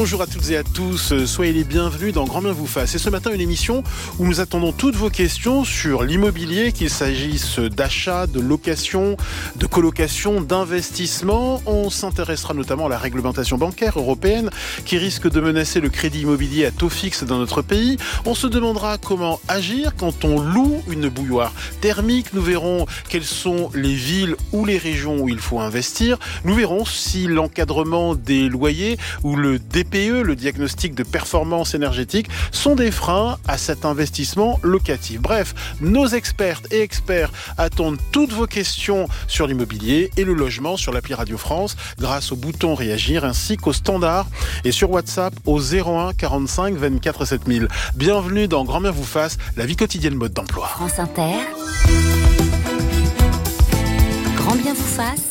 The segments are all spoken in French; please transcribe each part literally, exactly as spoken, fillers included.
Bonjour à toutes et à tous, soyez les bienvenus dans Grand Bien vous fasse. Et ce matin, une émission où nous attendons toutes vos questions sur l'immobilier, qu'il s'agisse d'achat, de location, de colocation, d'investissement. On s'intéressera notamment à la réglementation bancaire européenne qui risque de menacer le crédit immobilier à taux fixe dans notre pays. On se demandera comment agir quand on loue une bouilloire thermique. Nous verrons quelles sont les villes ou les régions où il faut investir. Nous verrons si l'encadrement des loyers ou le D P E, le diagnostic de performance énergétique, sont des freins à cet investissement locatif. Bref, nos expertes et experts attendent toutes vos questions sur l'immobilier et le logement sur l'appli Radio France grâce au bouton réagir ainsi qu'au standard et sur WhatsApp au zéro un quarante-cinq vingt-quatre sept mille. Bienvenue dans Grand Bien vous fasse, la vie quotidienne mode d'emploi. France Inter, Grand Bien vous fasse,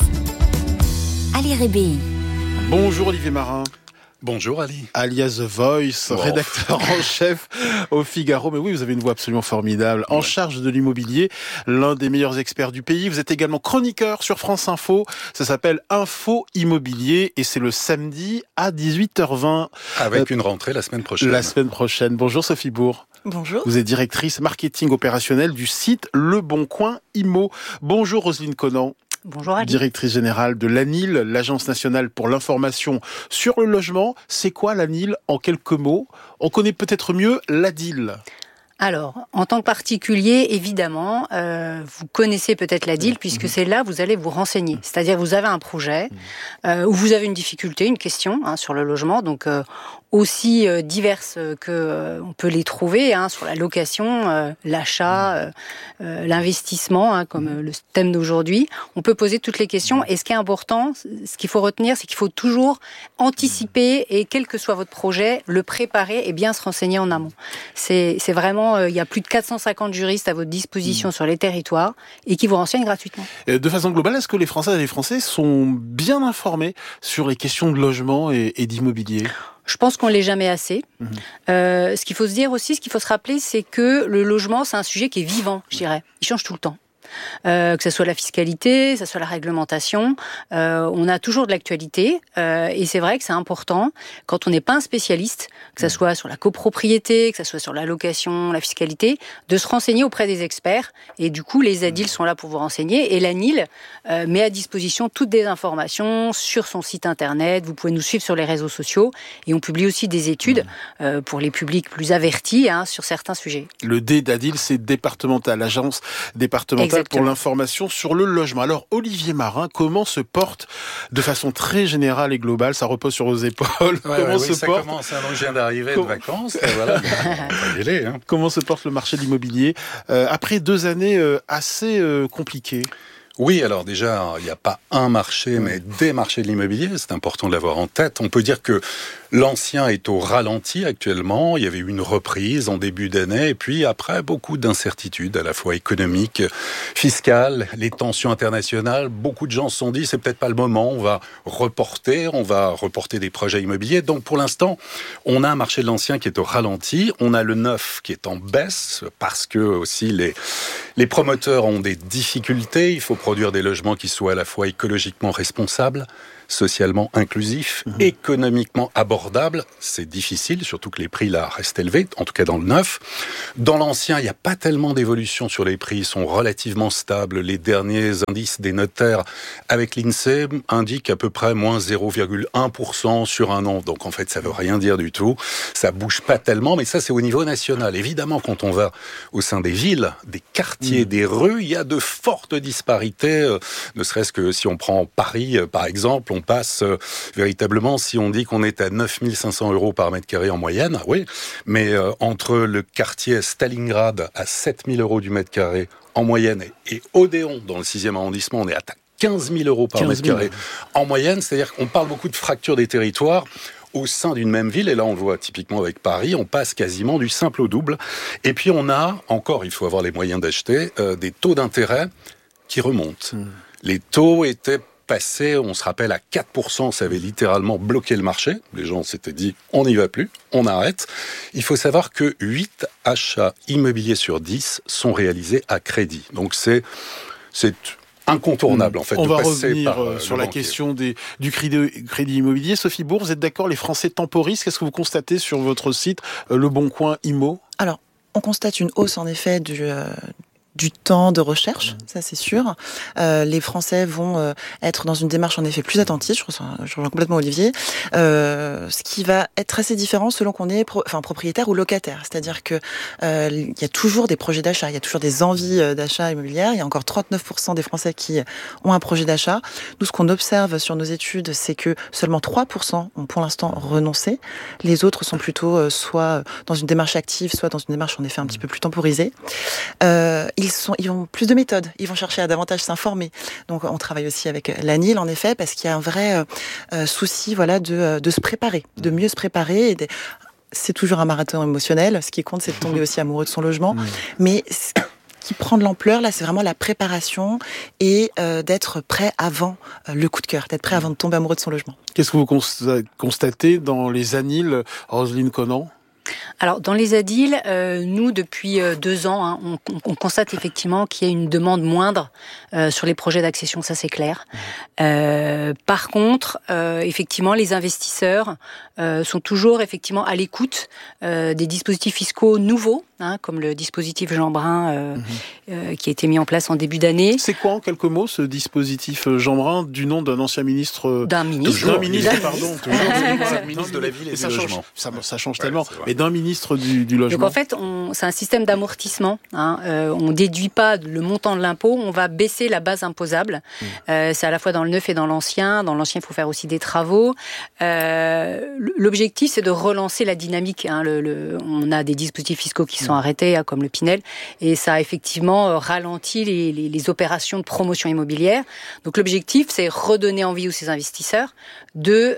Ali Rébéi. Bonjour Olivier Marin. Bonjour Ali. Alias The Voice, oh. rédacteur en chef au Figaro. Mais oui, vous avez une voix absolument formidable. En ouais. charge de l'immobilier, l'un des meilleurs experts du pays. Vous êtes également chroniqueur sur France Info. Ça s'appelle Info Immobilier et c'est le samedi à dix-huit heures vingt. Avec euh, une rentrée la semaine prochaine. La semaine prochaine. Bonjour Sophie Bourg. Bonjour. Vous êtes directrice marketing opérationnel du site Le Bon Coin Immo. Bonjour Roselyne Conan. Bonjour Ali. Directrice générale de l'A N I L, l'Agence nationale pour l'information sur le logement. C'est quoi l'A N I L en quelques mots ? On connaît peut-être mieux l'A D I L. Alors, en tant que particulier, évidemment, euh, vous connaissez peut-être l'A D I L, puisque mmh. c'est là où vous allez vous renseigner. C'est-à-dire vous avez un projet, euh, où vous avez une difficulté, une question hein, sur le logement, donc euh, aussi euh, diverses que euh, on peut les trouver hein, sur la location, euh, l'achat, euh, euh, l'investissement, hein, comme euh, le thème d'aujourd'hui. On peut poser toutes les questions. Et ce qui est important, ce qu'il faut retenir, c'est qu'il faut toujours anticiper et quel que soit votre projet, le préparer et bien se renseigner en amont. C'est, c'est vraiment, euh, il y a plus de quatre cent cinquante juristes à votre disposition mmh. sur les territoires et qui vous renseignent gratuitement. De façon globale, est-ce que les Françaises et les Français sont bien informés sur les questions de logement et, et d'immobilier ? Je pense qu'on ne l'est jamais assez. Mmh. Euh, ce qu'il faut se dire aussi, ce qu'il faut se rappeler, c'est que le logement, c'est un sujet qui est vivant, je dirais. Il change tout le temps. Euh, que ce soit la fiscalité, que ce soit la réglementation, euh, on a toujours de l'actualité euh, et c'est vrai que c'est important quand on n'est pas un spécialiste, que ce soit sur la copropriété, que ce soit sur la location, la fiscalité, de se renseigner auprès des experts et du coup les A D I L sont là pour vous renseigner et l'A N I L euh, met à disposition toutes des informations sur son site internet, vous pouvez nous suivre sur les réseaux sociaux et on publie aussi des études euh, pour les publics plus avertis hein, sur certains sujets. Le D d'A D I L, c'est départemental, l'agence départementale pour l'information sur le logement. Alors, Olivier Marin, comment se porte, de façon très générale et globale, ça repose sur vos épaules, ouais, comment ouais, se oui, ça porte... commence, hein, donc je viens d'arriver comment... de vacances, et voilà, bon, on va y aller, hein. Comment se porte le marché de l'immobilier euh, après deux années euh, assez euh, compliquées ? Oui, alors déjà, il n'y a pas un marché, mais des marchés de l'immobilier, c'est important de l'avoir en tête. On peut dire que l'ancien est au ralenti actuellement, il y avait eu une reprise en début d'année, et puis après, beaucoup d'incertitudes, à la fois économiques, fiscales, les tensions internationales. Beaucoup de gens se sont dit, c'est peut-être pas le moment, on va reporter, on va reporter des projets immobiliers. Donc pour l'instant, on a un marché de l'ancien qui est au ralenti, on a le neuf qui est en baisse, parce que aussi les, les promoteurs ont des difficultés, il faut produire des logements qui soient à la fois écologiquement responsables, socialement inclusif, mmh. économiquement abordable. C'est difficile, surtout que les prix là restent élevés, en tout cas dans le neuf. Dans l'ancien, il n'y a pas tellement d'évolution sur les prix, ils sont relativement stables. Les derniers indices des notaires avec l'INSEE indiquent à peu près moins zéro virgule un pour cent sur un an. Donc en fait, ça veut rien dire du tout. Ça bouge pas tellement, mais ça c'est au niveau national. Évidemment, quand on va au sein des villes, des quartiers, mmh. des rues, il y a de fortes disparités. Euh, ne serait-ce que si on prend Paris, euh, par exemple, on On passe euh, véritablement, si on dit qu'on est à neuf mille cinq cents euros par mètre carré en moyenne, oui, mais euh, entre le quartier Stalingrad à sept mille euros du mètre carré en moyenne et, et Odéon, dans le sixième arrondissement, on est à quinze mille euros par mètre carré en moyenne, c'est-à-dire qu'on parle beaucoup de fracture des territoires au sein d'une même ville, et là on le voit typiquement avec Paris, on passe quasiment du simple au double, et puis on a, encore, il faut avoir les moyens d'acheter, euh, des taux d'intérêt qui remontent. Mmh. Les taux étaient passé, on se rappelle, à quatre pour cent, ça avait littéralement bloqué le marché. Les gens s'étaient dit, on n'y va plus, on arrête. Il faut savoir que huit achats immobiliers sur dix sont réalisés à crédit. Donc c'est, c'est incontournable en fait. On de va passer revenir par, euh, sur la banquier. question des, du crédit, crédit immobilier. Sophie Bourg, vous êtes d'accord, les Français temporisent? Qu'est-ce que vous constatez sur votre site euh, Le Bon Coin Immo? Alors, on constate une hausse en effet du... Euh, du temps de recherche, ça c'est sûr. Euh, les Français vont euh, être dans une démarche en effet plus attentive, je rejoins, je rejoins complètement Olivier, euh, ce qui va être assez différent selon qu'on est pro, enfin, propriétaire ou locataire. C'est-à-dire que euh, il y a toujours des projets d'achat, il y a toujours des envies d'achat immobilière. Il y a encore trente-neuf pour cent des Français qui ont un projet d'achat. Nous, ce qu'on observe sur nos études, c'est que seulement trois pour cent ont pour l'instant renoncé. Les autres sont plutôt euh, soit dans une démarche active, soit dans une démarche en effet un petit peu plus temporisée. Euh, Ils, sont, ils ont plus de méthodes, ils vont chercher à davantage s'informer. Donc on travaille aussi avec l'A N I L en effet, parce qu'il y a un vrai euh, souci voilà, de, de se préparer, de mieux se préparer. Et de... C'est toujours un marathon émotionnel, ce qui compte c'est de tomber aussi amoureux de son logement. Mmh. Mais ce qui prend de l'ampleur, là, c'est vraiment la préparation et euh, d'être prêt avant euh, le coup de cœur, d'être prêt avant de tomber amoureux de son logement. Qu'est-ce que vous constatez dans les A N I L, Roselyne Conan? Alors, dans les A D I L, euh, nous, depuis euh, deux ans, hein, on, on constate effectivement qu'il y a une demande moindre euh, sur les projets d'accession, ça c'est clair. Euh, par contre, euh, effectivement, les investisseurs euh, sont toujours effectivement à l'écoute euh, des dispositifs fiscaux nouveaux, hein, comme le dispositif Jean Brun euh, mmh. euh, qui a été mis en place en début d'année. C'est quoi, en quelques mots, ce dispositif Jean Brun, du nom d'un ancien ministre? D'un ministre. Toujours, d'un ministre, d'un pardon. ministre. Toujours, ministre de la Ville et ça du change, Logement. Ça, ça change ouais, tellement. Mais d'un ministre du, du Logement. Donc en fait, on, c'est un système d'amortissement. Hein. Euh, on déduit pas le montant de l'impôt, on va baisser la base imposable. Mmh. Euh, c'est à la fois dans le neuf et dans l'ancien. Dans l'ancien, il faut faire aussi des travaux. Euh, l'objectif, c'est de relancer la dynamique. Hein. Le, le, on a des dispositifs fiscaux qui sont mmh. arrêtés, hein, comme le Pinel, et ça a effectivement ralenti les, les, les opérations de promotion immobilière. Donc l'objectif, c'est redonner envie aux ces investisseurs de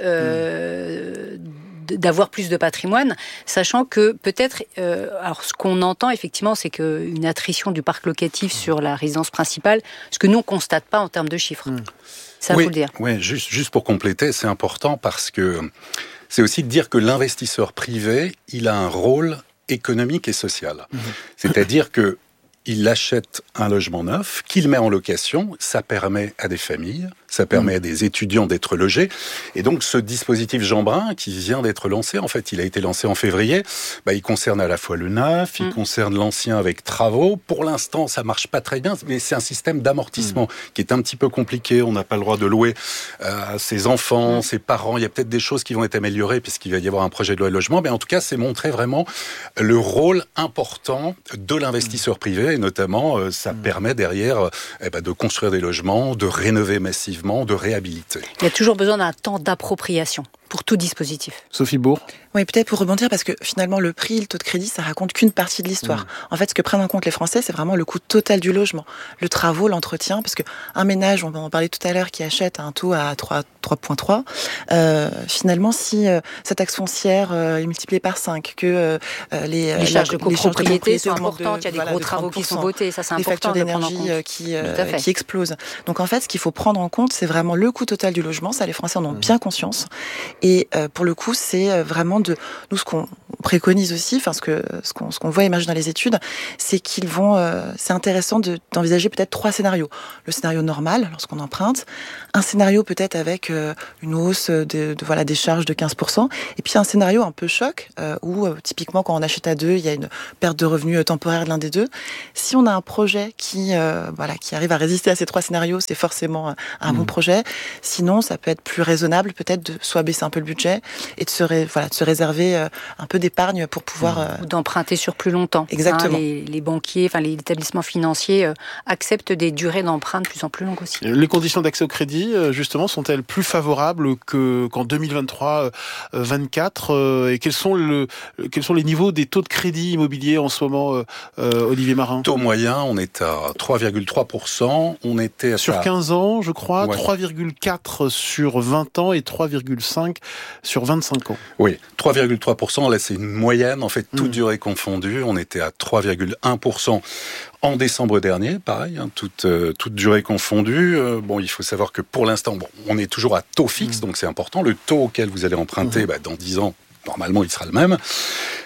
euh, mmh. d'avoir plus de patrimoine, sachant que peut-être, euh, alors ce qu'on entend effectivement, c'est qu'une attrition du parc locatif sur la résidence principale, ce que nous on constate pas en termes de chiffres. Mmh. Ça, oui, faut le dire. Oui, juste, juste pour compléter, c'est important parce que c'est aussi de dire que l'investisseur privé, il a un rôle économique et social. Mmh. C'est-à-dire que il achète un logement neuf, qu'il met en location, ça permet à des familles, ça permet mmh. à des étudiants d'être logés. Et donc, ce dispositif Jean Brun, qui vient d'être lancé, en fait, il a été lancé en février, bah, il concerne à la fois le neuf, mmh. il concerne l'ancien avec travaux. Pour l'instant, ça marche pas très bien, mais c'est un système d'amortissement mmh. qui est un petit peu compliqué. On n'a pas le droit de louer euh, à ses enfants, mmh. ses parents. Il y a peut-être des choses qui vont être améliorées puisqu'il va y avoir un projet de loi de logement. Mais en tout cas, c'est montrer vraiment le rôle important de l'investisseur mmh. privé. Et notamment, euh, ça mmh. permet derrière euh, eh ben, de construire des logements, de rénover massivement, de réhabiliter. Il y a toujours besoin d'un temps d'appropriation pour tout dispositif. Sophie Bourg. Oui, peut-être pour rebondir, parce que finalement, le prix, le taux de crédit, ça raconte qu'une partie de l'histoire. Mmh. En fait, ce que prennent en compte les Français, c'est vraiment le coût total du logement. Le travaux, l'entretien, parce qu'un ménage, on va en parler tout à l'heure, qui achète un taux à trois virgule trois, euh, finalement, si euh, sa taxe foncière euh, est multipliée par cinq, que euh, les, les charges la, de copropriété sont importantes, de, il y a des voilà, gros travaux qui sont votés, ça c'est les important factures de prendre en d'énergie compte. qui, euh, qui explosent. Donc en fait, ce qu'il faut prendre en compte, c'est vraiment le coût total du logement. Ça, les Français en ont mmh. bien conscience. Et euh, pour le coup, c'est vraiment de nous ce qu'on préconise aussi, enfin ce que ce qu'on ce qu'on voit émerger dans les études, c'est qu'ils vont, euh, c'est intéressant de, d'envisager peut-être trois scénarios. Le scénario normal, lorsqu'on emprunte, un scénario peut-être avec euh, une hausse de, de voilà des charges de quinze pour cent, et puis un scénario un peu choc euh, où euh, typiquement quand on achète à deux, il y a une perte de revenus temporaire de l'un des deux. Si on a un projet qui euh, voilà qui arrive à résister à ces trois scénarios, c'est forcément un, un mmh. bon projet. Sinon, ça peut être plus raisonnable peut-être de soit baisser un peu le budget et de se ré, voilà de se réserver euh, un peu d'épargne pour pouvoir euh... ou d'emprunter sur plus longtemps. Exactement. Hein, les, les banquiers, enfin les établissements financiers euh, acceptent des durées d'emprunt de plus en plus longues aussi. Les conditions d'accès au crédit, justement, sont-elles plus favorables que qu'en deux mille vingt-trois vingt-quatre et quels sont le quels sont les niveaux des taux de crédit immobilier en ce moment, euh, Olivier Marin? Taux moyen, on est à trois virgule trois pour cent. On était à sur quinze ans, je crois, ouais. trois virgule quatre sur vingt ans et trois virgule cinq sur vingt-cinq ans. Oui, trois virgule trois pour cent, là c'est une moyenne, en fait, toute mmh. durée confondue. On était à trois virgule un pour cent en décembre dernier, pareil, hein, toute, euh, toute durée confondue. Euh, bon, il faut savoir que pour l'instant, bon, on est toujours à taux fixe, mmh. donc c'est important. Le taux auquel vous allez emprunter, mmh. bah, dans dix ans, normalement, il sera le même.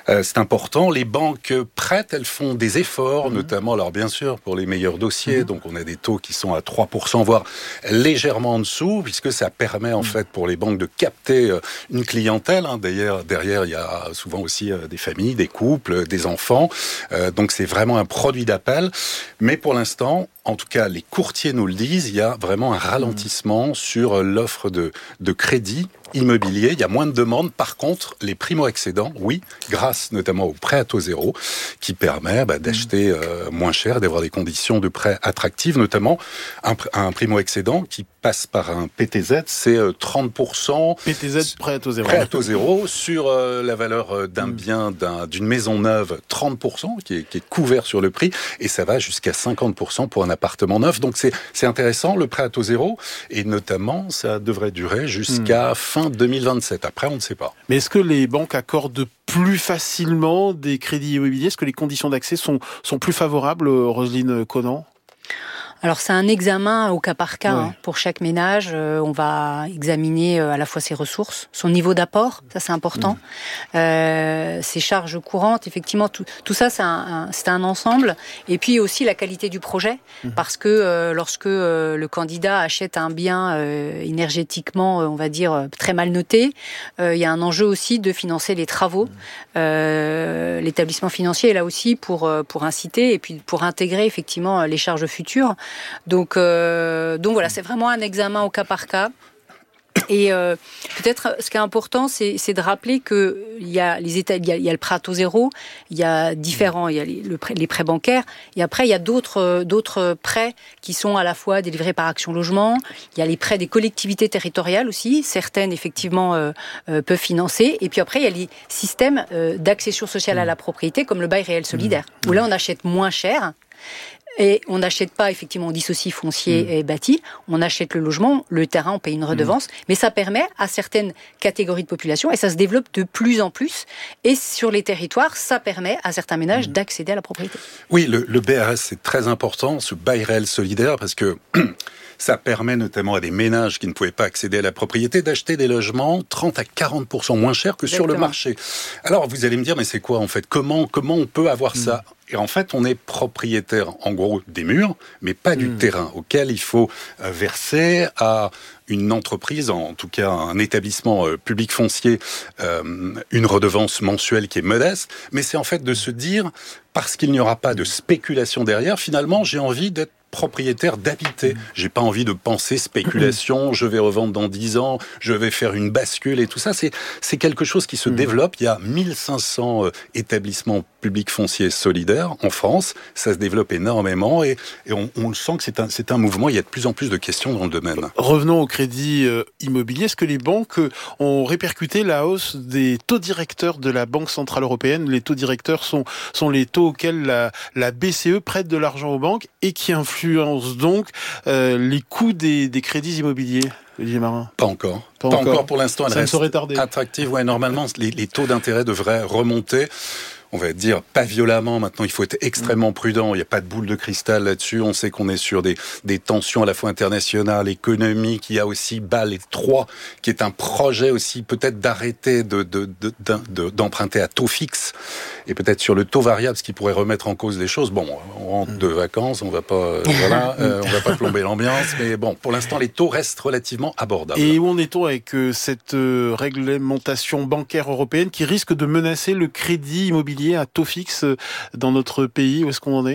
Euh, c'est important. Les banques prêtent, elles font des efforts, mmh. notamment, alors bien sûr, pour les meilleurs dossiers. Mmh. Donc, on a des taux qui sont à trois pour cent, voire légèrement en dessous, puisque ça permet, en mmh. fait, pour les banques de capter une clientèle. Hein. D'ailleurs, derrière, il y a souvent aussi des familles, des couples, des enfants. Euh, donc, c'est vraiment un produit d'appel. Mais pour l'instant, en tout cas, les courtiers nous le disent, il y a vraiment un ralentissement mmh. sur l'offre de, de crédit immobilier. Il y a moins de demandes. Par contre, les primo-accédants, oui, grâce notamment au prêt à taux zéro, qui permet bah, d'acheter euh, moins cher, d'avoir des conditions de prêt attractives, notamment un, un primo-accédant qui passe par un P T Z, c'est trente pour cent. P T Z, prêt à taux zéro. Prêt à taux zéro sur euh, la valeur d'un mmh. bien, d'un, d'une maison neuve, trente pour cent, qui est, qui est couvert sur le prix, et ça va jusqu'à cinquante pour cent pour un appartement neuf. Donc c'est, c'est intéressant, le prêt à taux zéro, et notamment, ça devrait durer jusqu'à mmh. fin deux mille vingt-sept. Après, on ne sait pas. Mais est-ce que les banques accordent plus facilement des crédits immobiliers ? Est-ce que les conditions d'accès sont, sont plus favorables, Roselyne Conan ? Alors c'est un examen au cas par cas, ouais. hein, pour chaque ménage. Euh, on va examiner euh, à la fois ses ressources, son niveau d'apport, ça c'est important, mmh. euh, ses charges courantes, effectivement tout, tout ça c'est un, un, c'est un ensemble. Et puis aussi la qualité du projet, mmh. parce que euh, lorsque euh, le candidat achète un bien euh, énergétiquement, euh, on va dire, euh, très mal noté, euh, il y a un enjeu aussi de financer les travaux. Mmh. Euh, l'établissement financier est là aussi pour, euh, pour inciter et puis pour intégrer effectivement les charges futures. Donc, euh, donc voilà, c'est vraiment un examen au cas par cas. Et euh, peut-être, ce qui est important, c'est, c'est de rappeler que il y a les états, il y a, il y a le prêt à taux zéro, il y a différents, il y a les, le prêt, les prêts bancaires, et après il y a d'autres, d'autres prêts qui sont à la fois délivrés par Action Logement. Il y a les prêts des collectivités territoriales aussi, certaines effectivement euh, euh, peuvent financer. Et puis après il y a les systèmes euh, d'accession sociale à la propriété, comme le bail réel solidaire, où là on achète moins cher. Et on n'achète pas, effectivement, on dissocie foncier mmh. et bâti, on achète le logement, le terrain, on paye une redevance, mmh. mais ça permet à certaines catégories de population, et ça se développe de plus en plus, et sur les territoires, ça permet à certains ménages mmh. d'accéder à la propriété. Oui, le, le B R S, c'est très important, ce bail réel solidaire, parce que ça permet notamment à des ménages qui ne pouvaient pas accéder à la propriété d'acheter des logements trente à quarante pour cent moins chers que Exactement. Sur le marché. Alors, vous allez me dire, mais c'est quoi en fait ? Comment, comment on peut avoir mmh. ça ? Et en fait, on est propriétaire, en gros, des murs, mais pas mmh. du terrain, auquel il faut verser à une entreprise, en tout cas un établissement euh, public foncier, euh, une redevance mensuelle qui est modeste. Mais c'est en fait de se dire, parce qu'il n'y aura pas de spéculation derrière, finalement, j'ai envie d'être propriétaire d'habiter. J'ai pas envie de penser spéculation, je vais revendre dans dix ans, je vais faire une bascule et tout ça. C'est, c'est quelque chose qui se mmh. développe. Il y a mille cinq cents euh, établissements publics fonciers solidaires en France. Ça se développe énormément et, et on, on le sent que c'est un, c'est un mouvement. Il y a de plus en plus de questions dans le domaine. Revenons au crédit euh, immobilier. Est-ce que les banques ont répercuté la hausse des taux directeurs de la Banque Centrale Européenne ? Les taux directeurs sont, sont les taux auxquels la, la B C E prête de l'argent aux banques et qui influent donc euh, les coûts des, des crédits immobiliers, Olivier Marin ? Pas encore. Pas, Pas encore. encore pour l'instant. Elle Ça reste ne saurait tarder. Attractive. Ouais, normalement, les, les taux d'intérêt devraient remonter. On va dire pas violemment. Maintenant, il faut être extrêmement prudent. Il n'y a pas de boule de cristal là-dessus. On sait qu'on est sur des, des tensions à la fois internationales, économiques. Il y a aussi Bâle trois, qui est un projet aussi peut-être d'arrêter de, de, de, de, de, d'emprunter à taux fixe et peut-être sur le taux variable, ce qui pourrait remettre en cause les choses. Bon, on rentre de vacances, on va pas, euh, voilà, euh, on va pas plomber l'ambiance, mais bon, pour l'instant, les taux restent relativement abordables. Et où en est-on avec euh, cette euh, réglementation bancaire européenne qui risque de menacer le crédit immobilier à taux fixe dans notre pays ? Où est-ce qu'on en est ?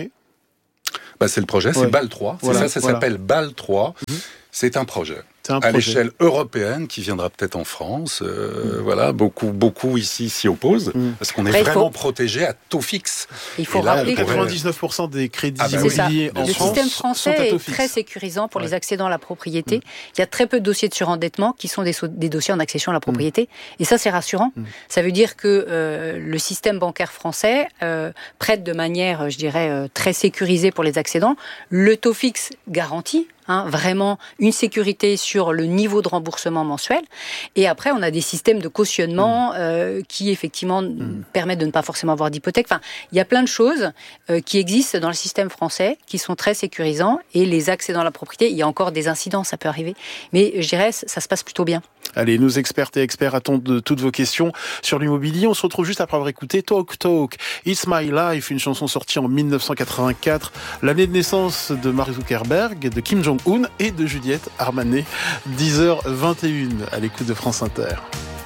Bah, c'est le projet, c'est ouais. Bâle trois. Voilà, c'est ça, ça voilà. s'appelle Bâle trois. Mmh. C'est un projet. C'est un projet. À l'échelle européenne, qui viendra peut-être en France. Euh, mmh. Voilà, beaucoup, beaucoup ici s'y opposent, mmh. parce qu'on est Après, vraiment faut... protégé à taux fixe. Il faut Et là, rappeler quatre-vingt-dix-neuf pour cent des crédits ah bah immobiliers oui. en le France système français sont à taux est fixe. Très sécurisant pour ouais. les accédants à la propriété. Mmh. Il y a très peu de dossiers de surendettement qui sont des, so- des dossiers en accession à la propriété. Mmh. Et ça, c'est rassurant. Mmh. Ça veut dire que euh, le système bancaire français euh, prête de manière, je dirais, euh, très sécurisée pour les accédants. Le taux fixe garantit Hein, vraiment une sécurité sur le niveau de remboursement mensuel. Et après, on a des systèmes de cautionnement mmh. euh, qui, effectivement, mmh. permettent de ne pas forcément avoir d'hypothèque. Enfin, il y a plein de choses euh, qui existent dans le système français, qui sont très sécurisants. Et les accès dans la propriété, il y a encore des incidents, ça peut arriver. Mais je dirais, ça se passe plutôt bien. Allez, nos expertes et experts attendent de toutes vos questions sur l'immobilier. On se retrouve juste après avoir écouté Talk Talk, It's My Life, une chanson sortie en dix-neuf cent quatre-vingt-quatre, l'année de naissance de Mark Zuckerberg, de Kim Jong-un et de Juliette Armanet. dix heures vingt et une à l'écoute de France Inter.